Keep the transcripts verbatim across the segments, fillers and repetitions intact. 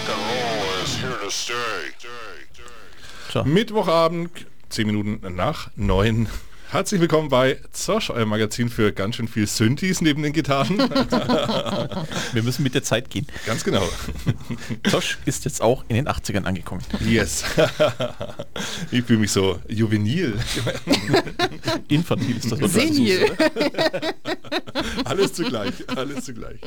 roll is here to stay. So. Mittwochabend, zehn Minuten nach neun. Herzlich willkommen bei Zosch, euer Magazin für ganz schön viel Synthes neben den Gitarren. Wir müssen mit der Zeit gehen. Ganz genau. Zosch ist jetzt auch in den achtzigern angekommen. Yes. Ich fühle mich so juvenil. Infantil ist das Wort. Senil. Alles zugleich, alles zugleich.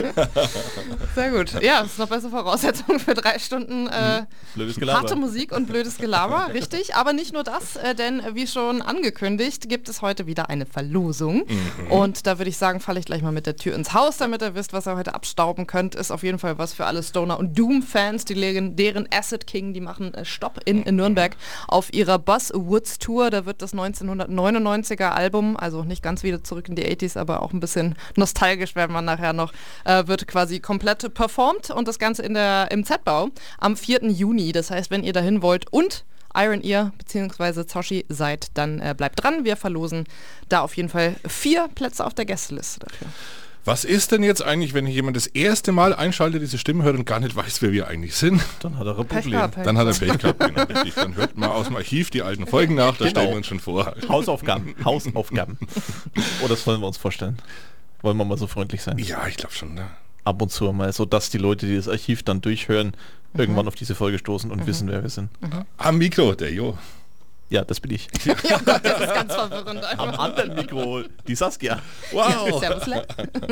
Sehr gut. Ja, das ist noch bessere Voraussetzung für drei Stunden äh, Blödes Gelaber. harte Musik und blödes Gelaber, richtig. Aber nicht nur das, äh, denn wie schon angekündigt, gibt es heute wieder eine Verlosung. Mhm. Und da würde ich sagen, falle ich gleich mal mit der Tür ins Haus, damit ihr wisst, was ihr heute abstauben könnt. Ist auf jeden Fall was für alle Stoner- und Doom-Fans. Die legendären Acid King, die machen äh, Stopp in, in Nürnberg auf ihrer Buzzwoods Tour. Da wird das neunzehnhundertneunundneunziger Album, also nicht ganz wieder zurück in die achtziger, aber auch ein bisschen nostalgisch werden wir nachher noch, äh, wird quasi komplett performt und das Ganze in der, im Z-Bau am vierten Juni. Das heißt, wenn ihr dahin wollt und Iron Ear bzw. Zoshi seid, dann äh, bleibt dran. Wir verlosen da auf jeden Fall vier Plätze auf der Gästeliste dafür. Was ist denn jetzt eigentlich, wenn jemand das erste Mal einschaltet, diese Stimme hört und gar nicht weiß, wer wir eigentlich sind? Dann hat er ein Pech Problem. gehabt, Pech. Dann hat er Pech gehabt, genau, richtig. Dann hört mal aus dem Archiv die alten Folgen nach, da Genau. stellen wir uns schon vor. Hausaufgaben. Hausaufgaben. Oder das wollen wir uns vorstellen. Wollen wir mal so freundlich sein? Ja, ich glaube schon. Ne? Ab und zu mal, so dass die Leute, die das Archiv dann durchhören, mhm. irgendwann auf diese Folge stoßen und mhm. wissen, wer wir sind. Mhm. Am Mikro, der Jo. Ja, das bin ich. Ja, oh Gott, das ist ganz verwirrend. Am anderen Mikro, die Saskia. Wow. Servus, Leck.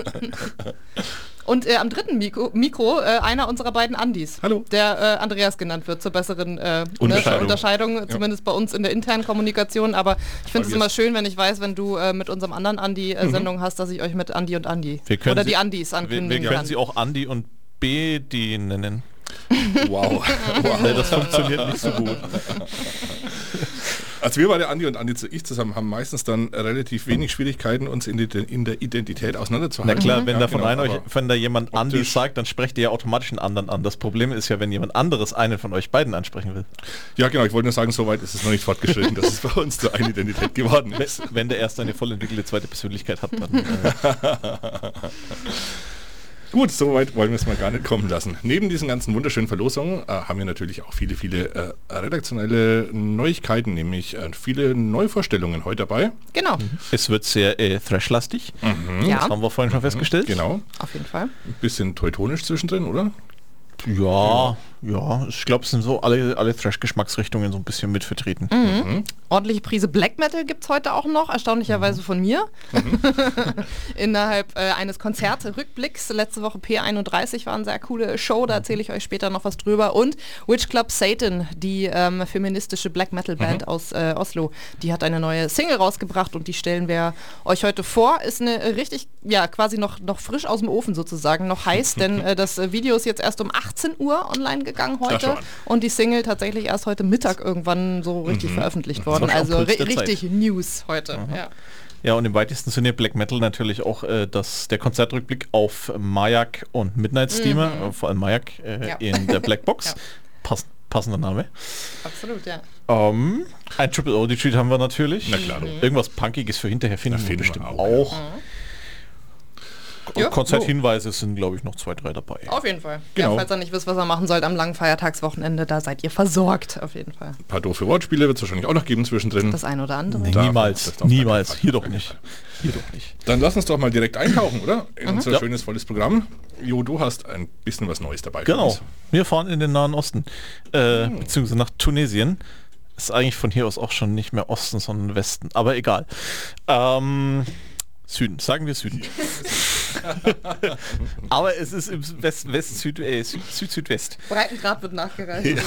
Und äh, am dritten Mikro, Mikro äh, einer unserer beiden Andis, Hallo. der äh, Andreas genannt wird, zur besseren äh, Unterscheidung. Ne, Unterscheidung, Ja. zumindest bei uns in der internen Kommunikation. Aber ich finde es wir immer es- schön, wenn ich weiß, wenn du äh, mit unserem anderen Andi äh, Sendung hast, dass ich euch mit Andi und Andi Wir können oder sie- die Andis Wir, ankündigen wir können kann. sie auch Andi und B D nennen. Wow. Nee, das funktioniert nicht so gut. Also wir beide, Andi und Andi, ich zusammen, haben meistens dann relativ wenig Schwierigkeiten, uns in, die, in der Identität Na auseinanderzuhalten. klar, wenn Ja, da von, genau, einer euch, aber wenn da jemand Andi optisch- sagt, dann sprecht ihr ja automatisch einen anderen an. Das Problem ist ja, wenn jemand anderes einen von euch beiden ansprechen will. Ja, genau, ich wollte nur sagen, soweit ist es noch nicht fortgeschritten, dass es bei uns zur eine Identität geworden ist. Wenn der erst eine voll entwickelte zweite Persönlichkeit hat, dann... Äh, Gut, soweit wollen wir es mal gar nicht kommen lassen. Neben diesen ganzen wunderschönen Verlosungen äh, haben wir natürlich auch viele, viele äh, redaktionelle Neuigkeiten, nämlich äh, viele Neuvorstellungen heute dabei. Genau, es wird sehr äh, Thrash-lastig. ja, Das haben wir vorhin schon festgestellt. Genau, auf jeden Fall. ein bisschen teutonisch zwischendrin, oder? Ja, ja, ich glaube, es sind so alle, alle Thrash-Geschmacksrichtungen so ein bisschen mit vertreten. Mhm. Ordentliche Prise Black Metal gibt es heute auch noch, erstaunlicherweise von mir. Mhm. Innerhalb äh, eines Konzertrückblicks. Letzte Woche P einunddreißig war eine sehr coole Show, da erzähle ich euch später noch was drüber. Und Witch Club Satan, die ähm, feministische Black Metal Band Mhm. aus äh, Oslo, die hat eine neue Single rausgebracht und die stellen wir euch heute vor. Ist eine richtig, ja, quasi noch, noch frisch aus dem Ofen sozusagen, noch heiß, denn äh, das äh, Video ist jetzt erst um achtzehn Uhr online gegangen Ach, heute schon. und die Single tatsächlich erst heute Mittag irgendwann so richtig veröffentlicht worden. Das war schon Also Puls ri der Zeit. richtig News heute. Ja. Ja, und im weitesten Sinne Black Metal natürlich auch äh, das, der Konzertrückblick auf Mayak und Midnight Steamer, äh, vor allem Mayak äh, Ja. in der Black Box. Ja. Pass, passender Name. Absolut, ja. Ähm, ein Triple O-Retreat haben wir natürlich. Na klar, du. Irgendwas Punkiges für hinterher finden Na, wir finden wir bestimmt auch, auch. Ja. Konzerthinweise sind, glaube ich, noch zwei, drei dabei. Auf jeden Fall. Genau. Ja, falls ihr nicht wisst, was ihr machen sollt am langen Feiertagswochenende, da seid ihr versorgt, auf jeden Fall. Ein paar doofe Wortspiele wird es wahrscheinlich auch noch geben zwischendrin. Das ein oder andere. Nee, Darf- niemals, das darf niemals. keinen Fall, Hier auf doch keinen nicht. Fall. Hier doch nicht. Dann lass uns doch mal direkt eintauchen, oder? In unser Ja. schönes, volles Programm. Jo, du hast ein bisschen was Neues dabei. für Genau. uns. Wir fahren in den Nahen Osten, äh, beziehungsweise nach Tunesien. Ist eigentlich von hier aus auch schon nicht mehr Osten, sondern Westen. Aber egal. Ähm, Süden, sagen wir Süden. Aber es ist im West, West, Süd, äh, Süd, Süd, Südwest. Breitengrad wird nachgereicht.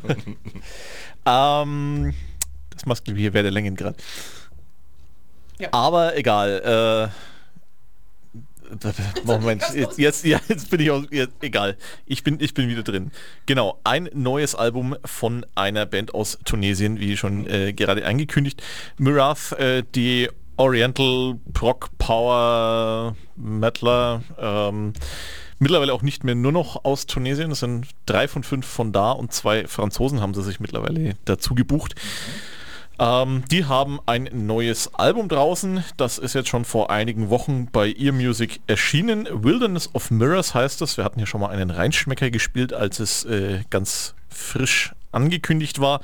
Ähm, das Maskel hier wäre der Längengrad. Ja. Aber egal. Äh, Moment, jetzt, jetzt, ja, jetzt bin ich auch, jetzt, egal. Ich bin, ich bin wieder drin. Genau, ein neues Album von einer Band aus Tunesien, wie schon äh, gerade angekündigt. Murath, äh, die Oriental Prog Power Metaler. Ähm, mittlerweile auch nicht mehr nur noch aus Tunesien. Es sind drei von fünf von da und zwei Franzosen haben sie sich mittlerweile dazu gebucht. Ähm, die haben ein neues Album draußen, das ist jetzt schon vor einigen Wochen bei Ear Music erschienen. Wilderness of Mirrors heißt es. Wir hatten hier schon mal einen Reinschmecker gespielt, als es äh, ganz frisch angekündigt war.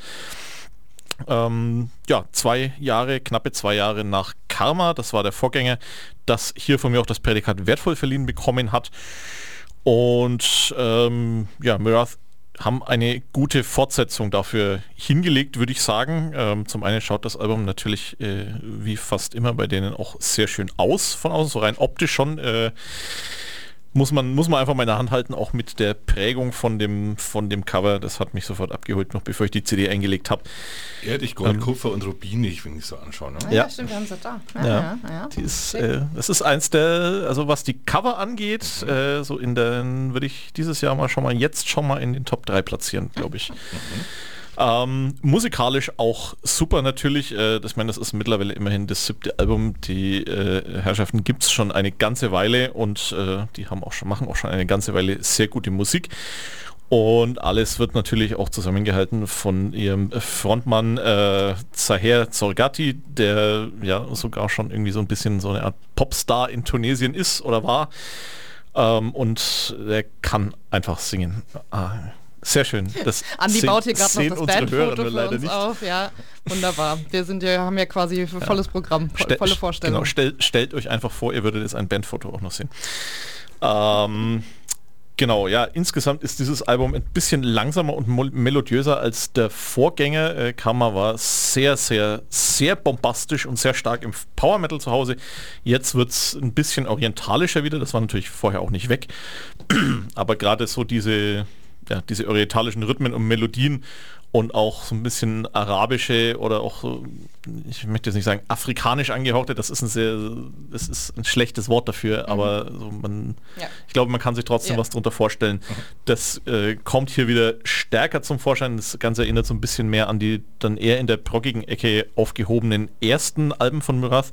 Ähm, ja, zwei Jahre, knappe zwei Jahre nach Karma, das war der Vorgänger, das hier von mir auch das Prädikat wertvoll verliehen bekommen hat. Und ähm, ja, Mirath haben eine gute Fortsetzung dafür hingelegt, würde ich sagen. Ähm, zum einen schaut das Album natürlich äh, wie fast immer bei denen auch sehr schön aus, von außen, so rein optisch schon. Äh, muss man, muss man einfach mal in der Hand halten, auch mit der Prägung von dem, von dem Cover. Das hat mich sofort abgeholt, noch bevor ich die C D eingelegt habe. Erdig, Gold, Ähm, Kupfer und Rubinig, wenn ich so anschaue. Ne? Ah, Ja. ja, stimmt, wir haben sie da. Ja, ja, ja. Die ist, äh, das ist eins der, also was die Cover angeht, äh, so in den, würde ich dieses Jahr mal schon mal, jetzt schon mal in den Top drei platzieren, glaube ich. Ähm, musikalisch auch super natürlich. Äh, ich meine, das ist mittlerweile immerhin das siebte Album. Die äh, Herrschaften gibt es schon eine ganze Weile und äh, die haben auch schon, machen auch schon eine ganze Weile sehr gute Musik. Und alles wird natürlich auch zusammengehalten von ihrem Frontmann äh, Zaher Zorgati, der ja sogar schon irgendwie so ein bisschen so eine Art Popstar in Tunesien ist oder war. Ähm, und der kann einfach singen. Ah, sehr schön. Das Andi sehen- baut hier gerade sehen noch das unsere Hörer Bandfoto nur für leider uns nicht. auf. Ja, wunderbar. Wir sind ja, haben ja quasi für volles Programm, vo- Ste- volle Vorstellung. Genau, stell, stellt euch einfach vor, ihr würdet jetzt ein Bandfoto auch noch sehen. Ähm, genau, ja, insgesamt ist dieses Album ein bisschen langsamer und mo- melodiöser als der Vorgänger. Äh, Karma war sehr, sehr, sehr bombastisch und sehr stark im Power Metal zu Hause. Jetzt wird es ein bisschen orientalischer wieder, das war natürlich vorher auch nicht weg. Aber gerade so diese, ja, diese orientalischen Rhythmen und Melodien und auch so ein bisschen arabische oder auch so, ich möchte jetzt nicht sagen afrikanisch angehauchte, das ist ein sehr, das ist ein schlechtes Wort dafür, aber so man, Ja. ich glaube, man kann sich trotzdem Ja. was darunter vorstellen. Das äh, kommt hier wieder stärker zum Vorschein. Das Ganze erinnert so ein bisschen mehr an die dann eher in der proggigen Ecke aufgehobenen ersten Alben von Mirath.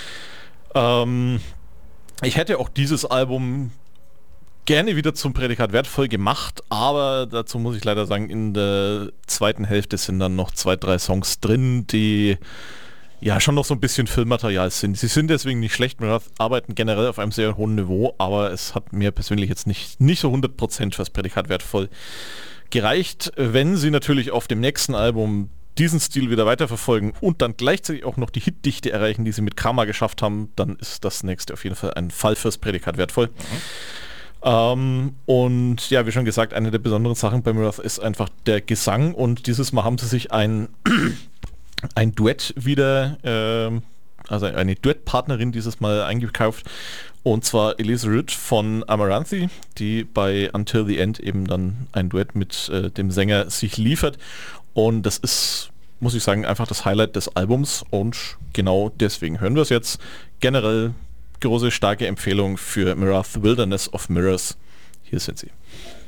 Ähm, ich hätte auch dieses Album gerne wieder zum Prädikat wertvoll gemacht, aber dazu muss ich leider sagen, in der zweiten Hälfte sind dann noch zwei, drei Songs drin, die ja schon noch so ein bisschen Filmmaterial sind. Sie sind deswegen nicht schlecht, wir arbeiten generell auf einem sehr hohen Niveau, aber es hat mir persönlich jetzt nicht, nicht so hundert Prozent fürs Prädikat wertvoll gereicht. Wenn sie natürlich auf dem nächsten Album diesen Stil wieder weiterverfolgen und dann gleichzeitig auch noch die Hitdichte erreichen, die sie mit Karma geschafft haben, dann ist das nächste auf jeden Fall ein Fall fürs Prädikat wertvoll. Mhm. Ähm, und ja, wie schon gesagt, eine der besonderen Sachen bei Mirath ist einfach der Gesang und dieses Mal haben sie sich ein, ein Duett wieder, ähm, also eine Duettpartnerin dieses Mal eingekauft und zwar Elise Rütt von Amaranthi, die bei Until the End eben dann ein Duett mit äh, dem Sänger sich liefert und das ist, muss ich sagen, einfach das Highlight des Albums und genau deswegen hören wir es jetzt. Generell große, starke Empfehlung für Mirath, Wilderness of Mirrors. Hier sind sie.